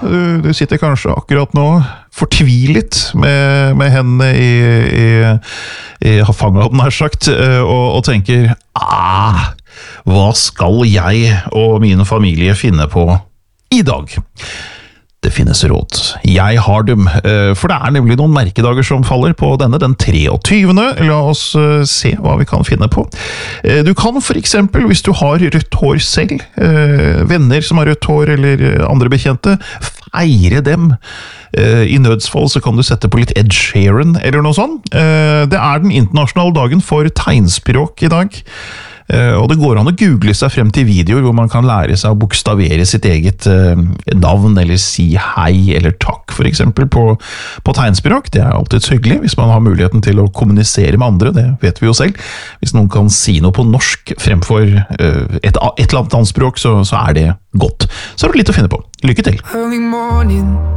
Du sitter kanskje akkurat nå fortvilet med hendene i fanget, hadde nær sagt, og tenker, hva skal jeg og min familie finne på i dag? Det finnes råd. Jeg har dem, for det er nemlig noen merkedager som faller på den 23. La oss se hva vi kan finne på. Du kan for eksempel, hvis du har rødt hår selv, venner som har rødt hår eller andre bekjente, feire dem. I nødsfall så kan du sette på litt Ed Sheeran eller noe sånt. Det er den internasjonale dagen for tegnspråk i dag. Og det går an å google seg frem til videoer hvor man kan lære seg å bokstavere sitt eget navn, eller si hei eller takk for eksempel på tegnspråk. Det er alltid hyggelig hvis man har muligheten til å kommunisere med andre, det vet vi jo selv. Hvis noen kan si noe på norsk fremfor et eller annet språk, så er det godt. Så er det litt å finne på. Lykke til! Early morning